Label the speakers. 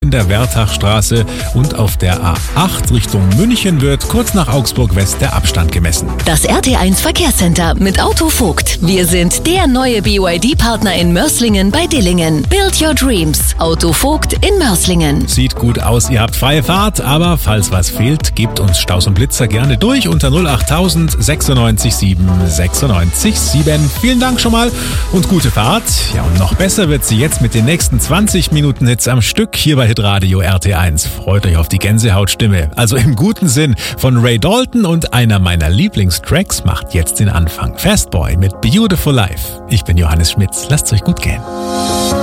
Speaker 1: in der Wertachstraße und auf der A8 Richtung München wird kurz nach Augsburg West der Abstand gemessen.
Speaker 2: Das RT1 Verkehrscenter mit Autovogt. Wir sind der neue BYD-Partner in Mörs bei Dillingen. Build your dreams. Autovogt in Mörs.
Speaker 1: Sieht gut aus, ihr habt freie Fahrt, aber falls was fehlt, gebt uns Staus und Blitzer gerne durch unter 08000 96 7 96 7. Vielen Dank schon mal und gute Fahrt. Ja, und noch besser wird sie jetzt mit den nächsten 20 Minuten Hits am Stück hier bei Hitradio RT1. Freut euch auf die Gänsehautstimme. Also im guten Sinn von Ray Dalton, und einer meiner Lieblingstracks macht jetzt den Anfang. Fastboy mit Beautiful Life. Ich bin Johannes Schmitz. Lasst's euch gut gehen.